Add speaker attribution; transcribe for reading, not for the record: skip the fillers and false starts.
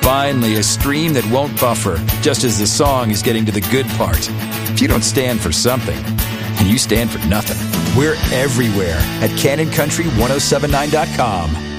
Speaker 1: Finally, a stream that won't buffer, just as the song is getting to the good part. If you don't stand for something, and you stand for nothing. We're everywhere at CanonCountry1079.com.